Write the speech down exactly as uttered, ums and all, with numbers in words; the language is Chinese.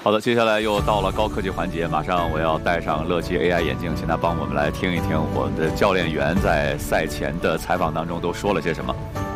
好的，接下来又到了高科技环节，马上我要戴上乐基 A I 眼镜，请他帮我们来听一听我们的教练员在赛前的采访当中都说了些什么。